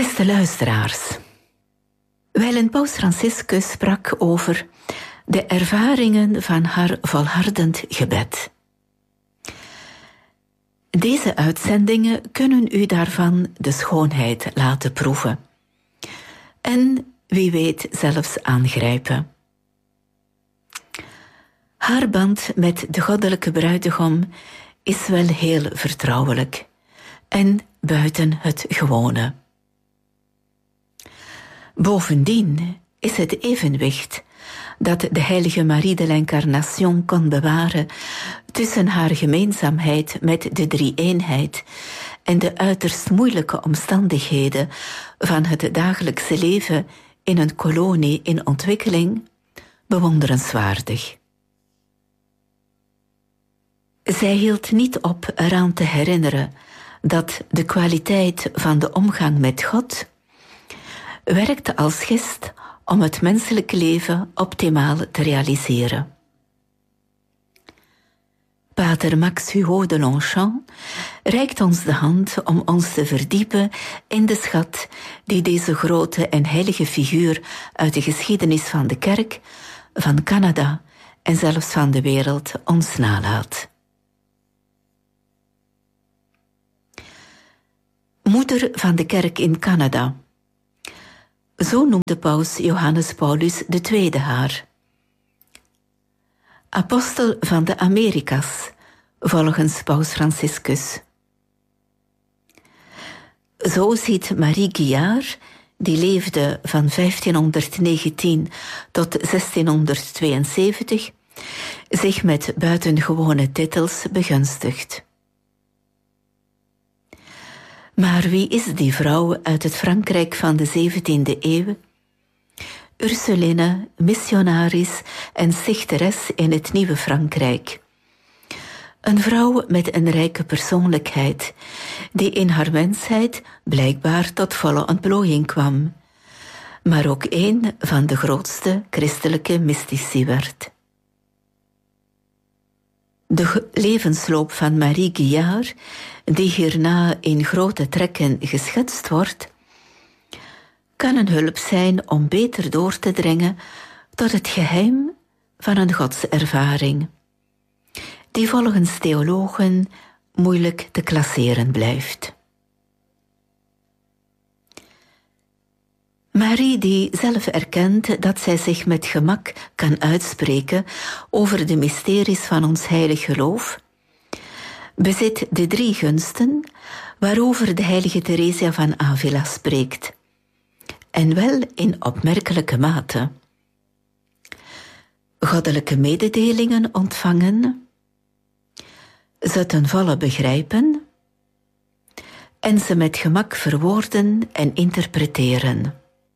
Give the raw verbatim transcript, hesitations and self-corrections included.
Beste luisteraars, wijlen Paus Franciscus sprak over de ervaringen van haar volhardend gebed. Deze uitzendingen kunnen u daarvan de schoonheid laten proeven en wie weet zelfs aangrijpen. Haar band met de goddelijke bruidegom is wel heel vertrouwelijk en buiten het gewone. Bovendien is het evenwicht dat de heilige Marie de l'Incarnation kon bewaren tussen haar gemeenzaamheid met de drie-eenheid en de uiterst moeilijke omstandigheden van het dagelijkse leven in een kolonie in ontwikkeling bewonderenswaardig. Zij hield niet op eraan te herinneren dat de kwaliteit van de omgang met God werkte als gist om het menselijke leven optimaal te realiseren. Pater Max Huot de Longchamp reikt ons de hand om ons te verdiepen in de schat die deze grote en heilige figuur uit de geschiedenis van de kerk, van Canada en zelfs van de wereld ons nalaat. Moeder van de kerk in Canada. Zo noemde paus Johannes Paulus de Tweede haar. Apostel van de Amerika's, volgens paus Franciscus. Zo ziet Marie Guillard, die leefde van vijftienhonderdnegentien tot zestienhonderdtweeënzeventig, zich met buitengewone titels begunstigd. Maar wie is die vrouw uit het Frankrijk van de zeventiende eeuw? Ursuline, missionaris en stichteres in het nieuwe Frankrijk. Een vrouw met een rijke persoonlijkheid, die in haar mensheid blijkbaar tot volle ontplooiing kwam, maar ook een van de grootste christelijke mystici werd. De levensloop van Marie Guillard, die hierna in grote trekken geschetst wordt, kan een hulp zijn om beter door te dringen tot het geheim van een godservaring, die volgens theologen moeilijk te klasseren blijft. Marie, die zelf erkent dat zij zich met gemak kan uitspreken over de mysteries van ons heilig geloof, bezit de drie gunsten waarover de heilige Theresia van Avila spreekt, en wel in opmerkelijke mate. Goddelijke mededelingen ontvangen, ze ten volle begrijpen en ze met gemak verwoorden en interpreteren.